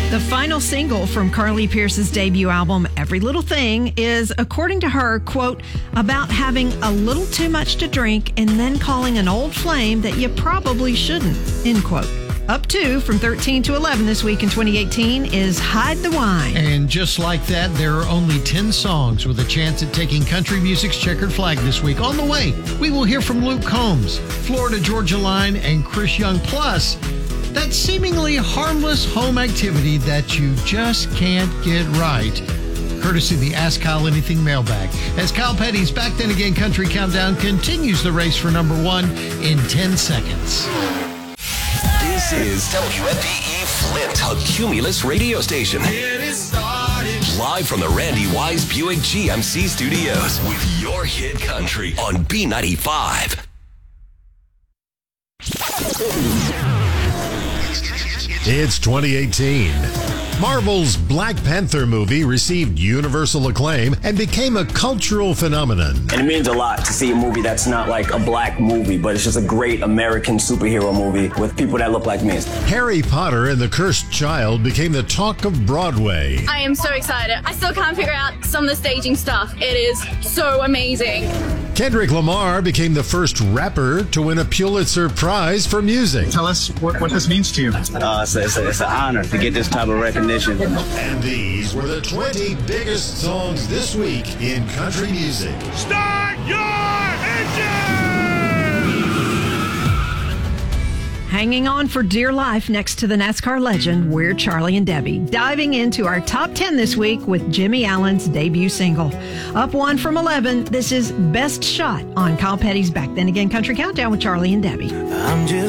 The final single from Carly Pearce's debut album, Every Little Thing, is, according to her, quote, about having a little too much to drink and then calling an old flame that you probably shouldn't, end quote. Up 2 from 13 to 11 this week in 2018 is Hide the Wine. And just like that, there are only 10 songs with a chance at taking country music's checkered flag this week. On the way, we will hear from Luke Combs, Florida Georgia Line, and Chris Young. Plus, that seemingly harmless home activity that you just can't get right, courtesy of the Ask Kyle Anything mailbag. As Kyle Petty's Back Then Again Country Countdown continues the race for number 1 in 10 seconds. This is WMPE Flint, a Cumulus radio station. Live from the Randy Wise Buick GMC studios with your hit country on B95. It's 2018. Marvel's Black Panther movie received universal acclaim and became a cultural phenomenon. And it means a lot to see a movie that's not like a black movie, but it's just a great American superhero movie with people that look like me. Harry Potter and the Cursed Child became the talk of Broadway. I am so excited. I still can't figure out some of the staging stuff. It is so amazing. Kendrick Lamar became the first rapper to win a Pulitzer Prize for music. Tell us what this means to you. It's an honor to get this type of recognition. And these were the 20 biggest songs this week in country music. Start your engine! Hanging on for dear life next to the NASCAR legend, we're Charlie and Debbie, diving into our top 10 this week with Jimmy Allen's debut single. Up 1 from 11, this is Best Shot on Kyle Petty's Back Then Again Country Countdown with Charlie and Debbie. I'm just